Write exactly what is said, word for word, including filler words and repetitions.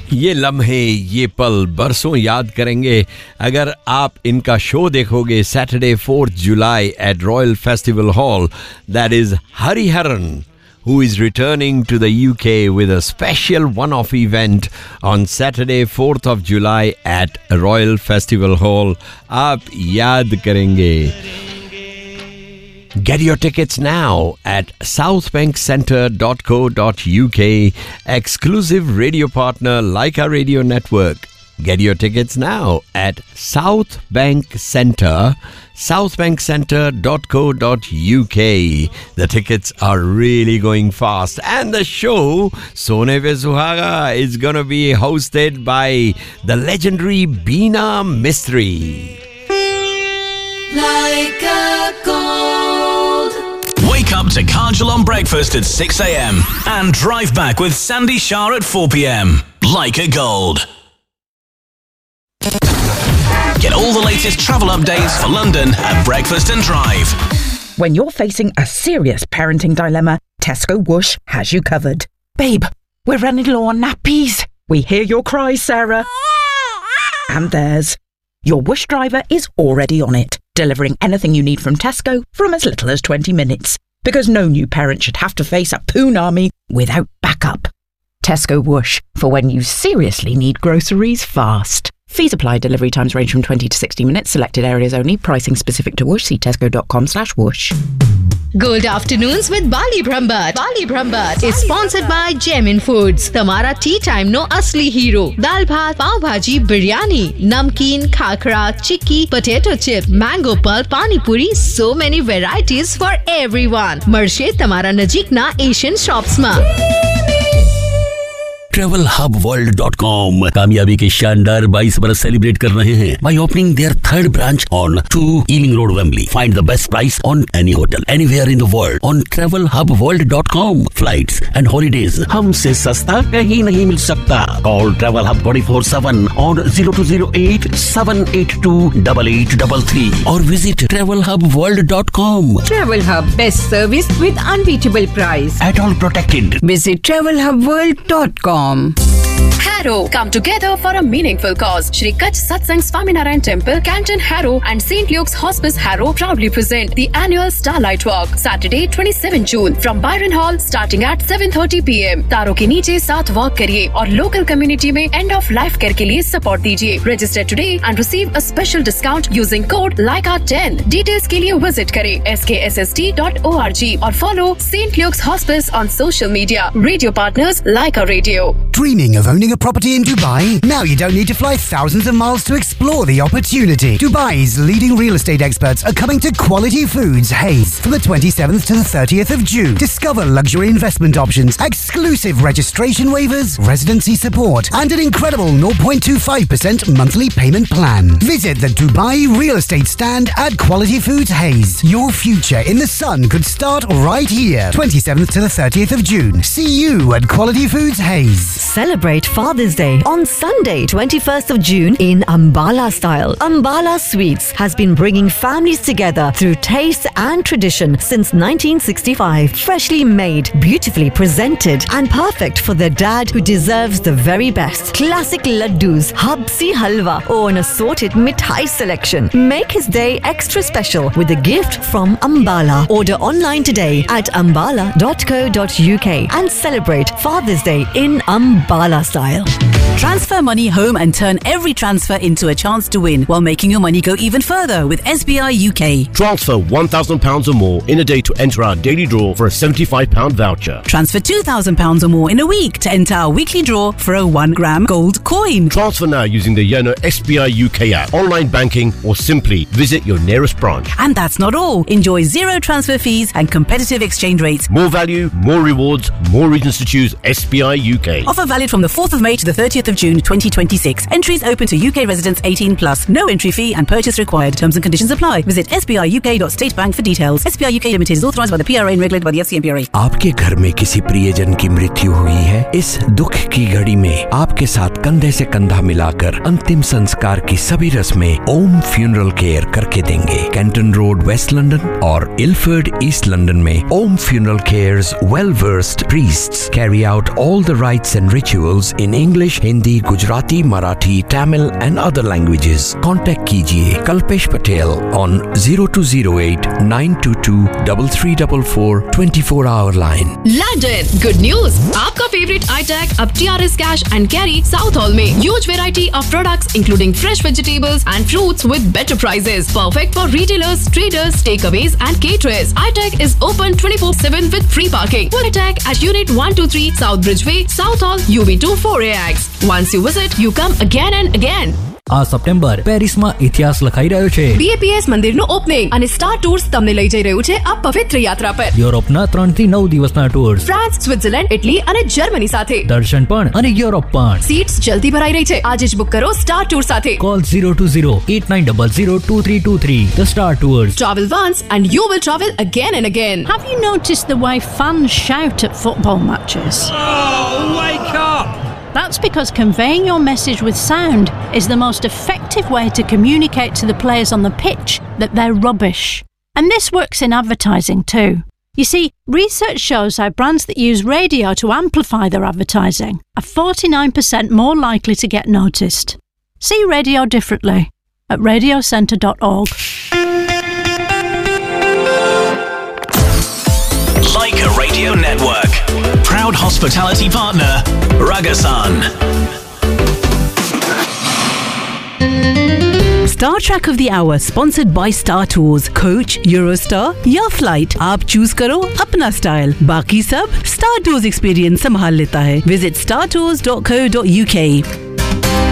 ये लम्हे, ये पल बरसों याद करेंगे अगर आप इनका शो देखोगे Saturday fourth July at Royal Festival Hall. That is Hariharan, who is returning to the U K with a special one-off event on Saturday fourth of July at Royal Festival Hall. आप याद करेंगे. Get your tickets now at southbank centre dot co dot U K. Exclusive radio partner Leica Radio Network. Get your tickets now at Southbank Centre, southbank centre dot co dot U K. The tickets are really going fast. And the show, Sone Pe Suhaga, is going to be hosted by the legendary Beena Mistry. Like a gold. Wake up to Kajal on breakfast at six a.m. and drive back with Sandy Shah at four p.m. Like a gold. Get all the latest travel updates for London at Breakfast and Drive. When you're facing a serious parenting dilemma, Tesco Whoosh has you covered. Babe, we're running low on nappies. We hear your cries, Sarah. And theirs. Your Whoosh driver is already on it, delivering anything you need from Tesco from as little as twenty minutes. Because no new parent should have to face a poon army without backup. Tesco Whoosh, for when you seriously need groceries fast. Fees apply. Delivery times range from twenty to sixty minutes. Selected areas only. Pricing specific to Whoosh. See tesco.com slash whoosh. Gold Afternoons with Bali Brahmbhat. Bali Brahmbhat is sponsored by Gemin Foods. Tamara tea time no asli hero. Dal bhat, pav bhaji, biryani, namkeen, khakra, chikki, potato chip, mango pulp, pani puri. So many varieties for everyone. Marshe Tamara Najik na Asian shops ma. travel hub world dot com कामयाबी के शानदार बाईस बरस celebrate कर रहे हैं by opening their third branch on two Ealing Road, Wembley. Find the best price on any hotel anywhere in the world on travel hub world dot com. Flights and holidays हमसे सस्ता कहीं नहीं मिल सकता. Call Travel Hub twenty-four seven on zero two zero eight seven eight two eight eight three three or visit travel hub world dot com. Travel Hub, best service with unbeatable price. At all protected. Visit travel hub world dot com. Harrow, come together for a meaningful cause. Shri Kutch Satsang Swaminarayan Temple, Canton Harrow and Saint Luke's Hospice Harrow proudly present the annual Starlight Walk, Saturday twenty-seventh June from Byron Hall starting at seven thirty p.m. तारों के नीचे साथ walk करिए और local community में end of life care के लिए support दीजिए. Register today and receive a special discount using code Lyca ten. Details के लिए विजिट करें एस के S S T dot O R G और follow Saint Luke's Hospice on social media. Radio partners Leica Radio. Dreaming of owning a property in Dubai? Now you don't need to fly thousands of miles to explore the opportunity. Dubai's leading real estate experts are coming to Quality Foods Hayes from the twenty-seventh to the thirtieth of June. Discover luxury investment options, exclusive registration waivers, residency support, and an incredible zero point two five percent monthly payment plan. Visit the Dubai Real Estate Stand at Quality Foods Hayes. Your future in the sun could start right here. twenty-seventh to the thirtieth of June. See you at Quality Foods Hayes. Celebrate Father's Day on Sunday, twenty-first of June in Ambala style. Ambala Sweets has been bringing families together through taste and tradition since nineteen sixty-five. Freshly made, beautifully presented and perfect for the dad who deserves the very best. Classic laddus, habsi halwa or an assorted mithai selection. Make his day extra special with a gift from Ambala. Order online today at ambala dot co dot U K and celebrate Father's Day in Ambala style. Transfer money home and turn every transfer into a chance to win while making your money go even further with S B I U K. Transfer one thousand pounds or more in a day to enter our daily draw for a seventy-five pounds voucher. Transfer two thousand pounds or more in a week to enter our weekly draw for a one gram gold coin. Transfer now using the Yono S B I U K app, online banking or simply visit your nearest branch. And that's not all. Enjoy zero transfer fees and competitive exchange rates. More value, more rewards, more reasons to choose S B I U K. Offer valid from the fourth of May to the thirtieth of June twenty twenty-six. Entries open to U K residents eighteen plus. No entry fee and purchase required. Terms and conditions apply. Visit S B I U K dot state bank for details. S B I U K Limited is authorised by the P R A and regulated by the F C M P R A. आपके घर में किसी प्रियजन की मृत्यु हुई है? इस दुख की घड़ी में आपके साथ कंधे से कंधा मिलाकर अंतिम संस्कार की सभी रस्में ओम फ्यूनरल केयर करके देंगे. कैंटन रोड, वेस्ट लंदन और इलफर्ड, ईस्ट लंदन में ओम funeral cares well-versed priests carry out all the rites and rituals in English, Hindi Hindi, Gujarati, Marathi, Tamil and other languages. Contact कीजिए Kalpesh Patel on zero two zero eight nine two two three three four four twenty-four hour line. Landed! Good news! आपका favorite iTech अब T R S Cash and Carry South Hall में huge variety of products including fresh vegetables and fruits with better prices. Perfect for retailers, traders, takeaways and caterers. iTech is open twenty-four seven with free parking. Full iTech at Unit one two three South Bridgeway, South Hall, U B two four A X. Once you visit, you come again and again. આ September પેરિસમાં ઇતિહાસ લખાઈ રહ્યો છે. B A P S મંદિરનું opening અને star tours તમને લઈ જઈ રહ્યું છે આ પવિત્ર યાત્રા પર. યુરોપના ત્રણ થી નવ દિવસના ટૂર્સ, ફ્રાન્સ, સ્વિટ્ઝરલેન્ડ, ઇટલી અને જર્મની સાથે. દર્શન પણ અને યુરોપ પણ. સીટ્સ જલ્દી ભરાઈ રહી છે. આજે જ બુક કરો સ્ટાર ટૂર સાથે. Call zero two zero eight nine zero zero two three two three. The Star Tours. Travel once and you will travel again and again. Have you noticed the way fans shout at football matches? Oh, wake up! That's because conveying your message with sound is the most effective way to communicate to the players on the pitch that they're rubbish. And this works in advertising too. You see, research shows how brands that use radio to amplify their advertising are forty-nine percent more likely to get noticed. See radio differently at radio centre dot org. Like a Radio Network. Proud hospitality partner, Ragasan. Star Track of the Hour sponsored by Star Tours. Coach, Eurostar या flight, आप choose करो अपना style. बाकी सब Star Tours experience संभाल लेता है. Visit star tours dot co dot U K.